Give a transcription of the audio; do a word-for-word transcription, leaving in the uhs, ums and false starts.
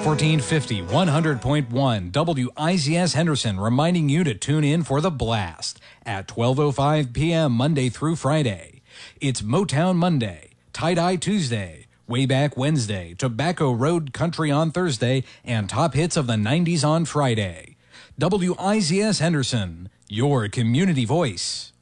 fourteen fifty, one hundred point one W I Z S Henderson, reminding you to tune in for The Blast at twelve oh five p.m. Monday through Friday. It's Motown Monday, Tie-Dye Tuesday, Way Back Wednesday, Tobacco Road Country on Thursday, and Top Hits of the nineties on Friday. W I Z S Henderson, your community voice.